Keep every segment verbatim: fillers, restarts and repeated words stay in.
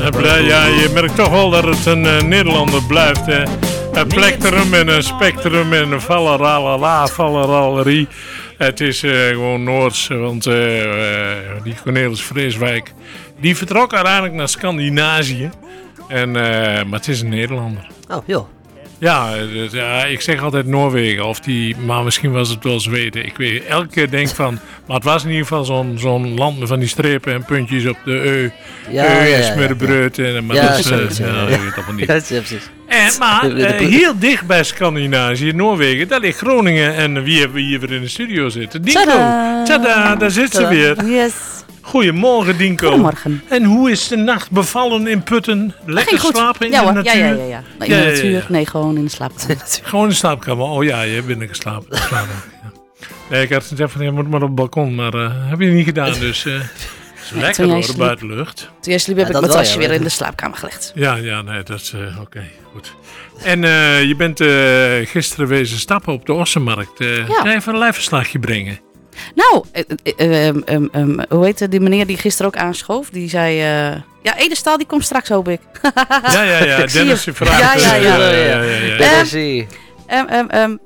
blij, ja, je merkt toch wel dat het een uh, Nederlander blijft. Hè. Een plektrum en een spectrum en een falleralala, falleralerie. Het is uh, gewoon Noords, want uh, uh, die Cornelis Vreeswijk, die vertrok uiteindelijk naar Scandinavië. En, uh, maar het is een Nederlander. Oh, joh. Ja, dus, ja, ik zeg altijd Noorwegen, of die, maar misschien was het wel Zweden. Ik weet, elke keer denk van, maar het was in ieder geval zo'n, zo'n land met van die strepen en puntjes op de eu. Ja, eu ja, ja, en smurrebreut. ja. En, maar Ja, dat is, zo, uh, zo, ja, ja. dat weet ik allemaal niet. Ja, ja, precies. En, maar uh, heel dicht bij Scandinavië, Noorwegen, daar ligt Groningen. En wie hebben we hier weer in de studio zitten? Dinko. Tada! Tada, daar zit ze weer. Yes. Goedemorgen, Dinko. Goedemorgen. En hoe is de nacht bevallen in Putten? Lekker Ging goed. slapen in ja, de hoor. natuur? Ja, ja, ja. ja. Nou, in Ja, de ja, natuur? ja. Nee, gewoon in de slaapkamer. Gewoon in de slaapkamer. Oh ja, je hebt binnen geslapen. geslapen. Ja. Nee, ik had gezegd van je moet maar op het balkon, maar uh, heb je niet gedaan. Dus uh, is Nee, lekker toen jij hoor, de sliep. buitenlucht. Toen jij sliep Ja, heb ik dat mijn wel, tasje ja, weer in maar- de slaapkamer gelegd. Ja, ja, nee, dat is uh, oké, okay, goed. En uh, je bent uh, gisteren wezen stappen op de Ossenmarkt. Uh, Ja. Kan je even een lijfverslagje brengen? Nou, eh, eh, eh, um, um, hoe heet het, die meneer die gisteren ook aanschoof? Die zei, uh, ja, Edestaal die komt straks, hoop ik. Ja, ja, ja. Zie je. Dennis je vraagt. Ja, ja, ja. uh, ja, ja, ja. Ben Eh, er zie. Um, um, um,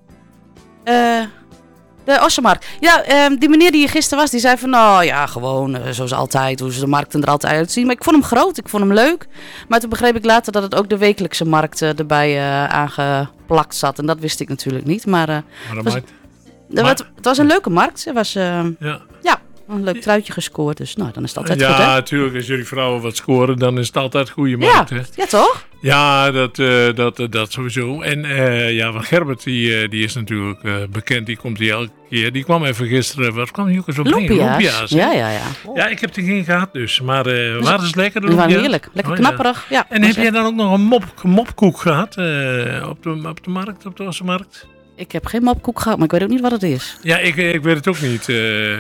uh, de Ossenmarkt. Ja, um, die meneer die hier gisteren was, die zei van, nou ja, gewoon uh, zoals altijd, hoe ze de markten er altijd uitzien. Maar ik vond hem groot, ik vond hem leuk. Maar toen begreep ik later dat het ook de wekelijkse markt uh, erbij uh, aangeplakt zat. En dat wist ik natuurlijk niet. Maar, uh, Maar dat Was- maakt- de, Maar- het, het was een leuke markt. Er was uh, ja. ja, een leuk truitje gescoord. Dus nou, dan is het altijd Ja, goed, hè? natuurlijk. Als jullie vrouwen wat scoren, dan is het altijd goede Ja, markt, hè? ja, toch? Ja, dat, uh, dat, uh, dat sowieso. En uh, ja, van Gerbert, die, uh, die is natuurlijk uh, bekend. Die komt hier elke keer. Die kwam even gisteren. Wat kwam die ook eens op brengen? Lumpia's. Lumpia's, hè? Ja, ja, ja. Ja, ik heb er geen gehad dus. Maar uh, waren ze lekker? de Die waren lumpia's? heerlijk. Lekker Oh, ja. knapperig. Ja. En heb jij dan ook nog een mop, mopkoek gehad uh, op, de, op de markt, op de Ossenmarkt? Ik heb geen mopkoek gehad, maar ik weet ook niet wat het is. Ja, ik, ik weet het ook niet. Uh,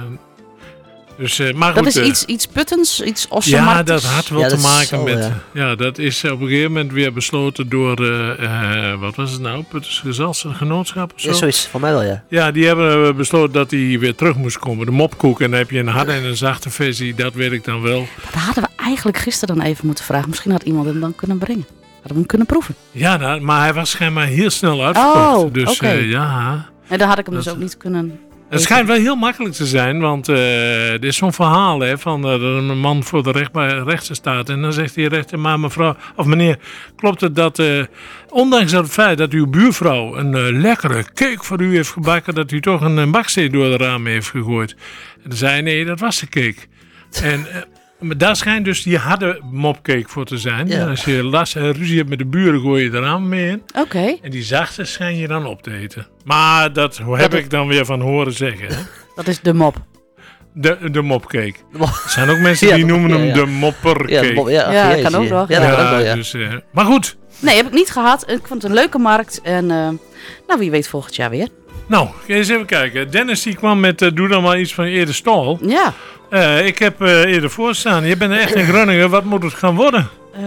dus, uh, maar Dat goed, is uh, iets, iets puttens, iets ja, ossenmarkts. dat had wel Ja, te dat maken zal, met... ja. Ja, dat is op een gegeven moment weer besloten door... Uh, uh, wat was het nou? Puttens Gezelsgenootschap of zo? Ja, zoiets. Van mij wel, ja. Ja, die hebben besloten dat hij weer terug moest komen. De mopkoek. En dan heb je een harde en een zachte versie. Dat weet ik dan wel. Dat hadden we eigenlijk gisteren dan even moeten vragen. Misschien had iemand hem dan kunnen brengen. Hadden we hem kunnen proeven. Ja, nou, maar hij was schijnbaar heel snel uitverkocht. Oh, dus oké. uh, ja... En dan had ik hem Dat- dus ook niet kunnen... Het schijnt wel heel makkelijk te zijn, want uh, er is zo'n verhaal hè, van uh, dat een man voor de recht, bij rechter staat. En dan zegt die rechter, maar mevrouw, of meneer, klopt het dat, uh, ondanks het feit dat uw buurvrouw een uh, lekkere cake voor u heeft gebakken, dat u toch een, een baksteen door de ramen heeft gegooid? En dan zei hij, nee, dat was de cake. En... Uh, Maar daar schijnt dus die harde mopcake voor te zijn. Ja. En als je last en ruzie hebt met de buren, gooi je er aan mee in. Oké. En die zachte schijn je dan op te eten. Maar dat heb Dat- ik dan weer van horen zeggen. Hè? Dat is de mop. De, de mopcake. De mop. Er zijn ook mensen Ja, die de mop, noemen ja, hem ja. de moppercake. Ja, Bob, ja, Ja, jeetje. kan ook nog. Ja, dat kan ook Ja, wel, ja. dus, uh, maar goed. Nee, heb ik niet gehad. Ik vond het een leuke markt. En uh, nou, wie weet volgend jaar weer. Nou, eens even kijken. Dennis die kwam met uh, doe dan maar iets van eerder stal. Ja. Uh, ik heb uh, eerder voorstaan. Je bent er echt in Groningen. Wat moet het gaan worden? Uh,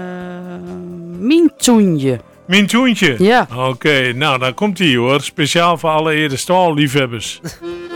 Mintoenje. Mintoentje. Ja. Oké, nou dan komt ie hoor. Speciaal voor alle eerder stal liefhebbers.